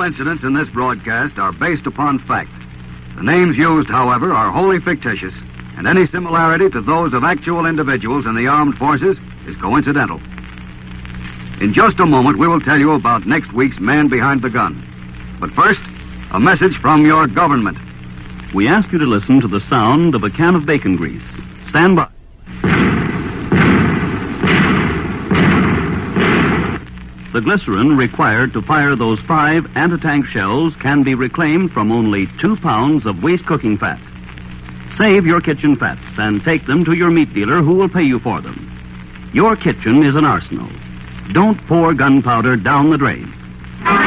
incidents in this broadcast are based upon fact. The names used, however, are wholly fictitious, and any similarity to those of actual individuals in the armed forces is coincidental. In just a moment, we will tell you about next week's Man Behind the Gun. But first, a message from your government. We ask you to listen to the sound of a can of bacon grease. Stand by. The glycerin required to fire those 5 anti-tank shells can be reclaimed from only 2 pounds of waste cooking fat. Save your kitchen fats and take them to your meat dealer who will pay you for them. Your kitchen is an arsenal. Don't pour gunpowder down the drain.